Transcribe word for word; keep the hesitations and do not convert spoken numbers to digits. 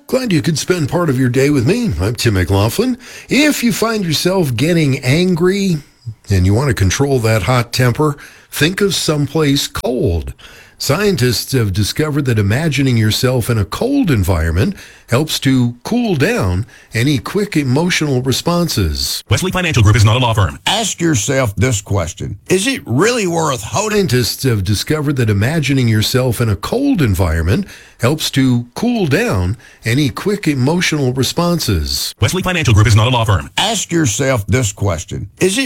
Glad you could spend part of your day with me. I'm Tim McLaughlin. If you find yourself getting angry and you want to control that hot temper, think of someplace cold. Scientists have discovered that imagining yourself in a cold environment helps to cool down any quick emotional responses. Wesley Financial Group is not a law firm. Ask yourself this question. Is it really worth holding? Scientists have discovered that imagining yourself in a cold environment helps to cool down any quick emotional responses. Wesley Financial Group is not a law firm. Ask yourself this question. Is it